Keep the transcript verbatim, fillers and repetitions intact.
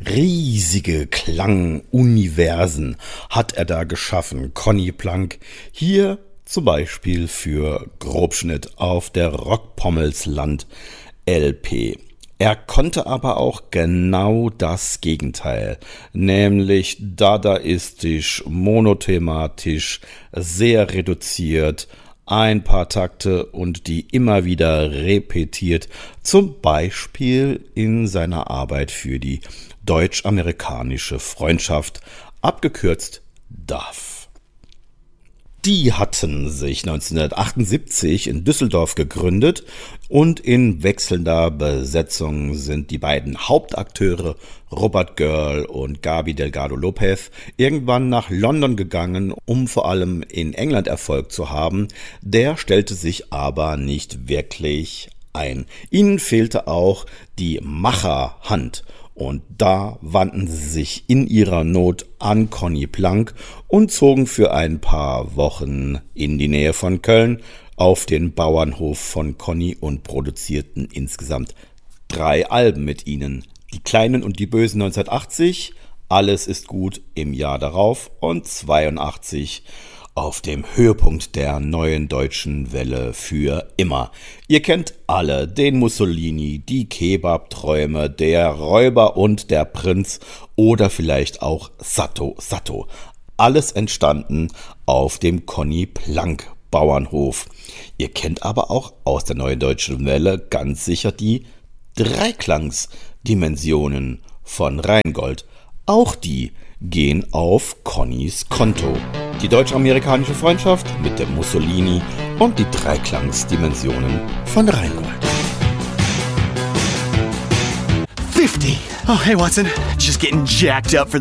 Riesige Klanguniversen hat er da geschaffen, Conny Plank. Hier zum Beispiel für Grobschnitt auf der Rockpommelsland L P. Er konnte aber auch genau das Gegenteil, nämlich dadaistisch, monothematisch, sehr reduziert, ein paar Takte und die immer wieder repetiert, zum Beispiel in seiner Arbeit für die deutsch-amerikanische Freundschaft, abgekürzt D A F. Die hatten sich neunzehnhundertachtundsiebzig in Düsseldorf gegründet und in wechselnder Besetzung sind die beiden Hauptakteure Robert Girl und Gaby Delgado Lopez irgendwann nach London gegangen, um vor allem in England Erfolg zu haben. Der stellte sich aber nicht wirklich ein. Ihnen fehlte auch die Macherhand. Und da wandten sie sich in ihrer Not an Conny Plank und zogen für ein paar Wochen in die Nähe von Köln auf den Bauernhof von Conny und produzierten insgesamt drei Alben mit ihnen. Die Kleinen und die Bösen neunzehnhundertachtzig, Alles ist gut im Jahr darauf und zweiundachtzig auf dem Höhepunkt der neuen deutschen Welle für immer. Ihr kennt alle den Mussolini, die Kebab-Träume, der Räuber und der Prinz oder vielleicht auch Satto Satto. Alles entstanden auf dem Conny Plank Bauernhof. Ihr kennt aber auch aus der neuen deutschen Welle ganz sicher die Dreiklangsdimensionen von Rheingold. Auch die gehen auf Connys Konto. Die deutsch-amerikanische Freundschaft mit dem Mussolini und die Dreiklangsdimensionen von Rheingold. fifty. Oh, hey, Watson. Just getting jacked up for